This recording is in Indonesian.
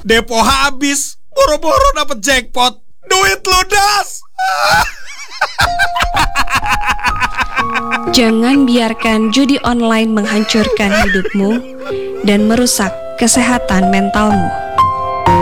Depo habis, boro-boro dapet jackpot, duit ludas. Jangan biarkan judi online menghancurkan hidupmu dan merusak kesehatan mentalmu.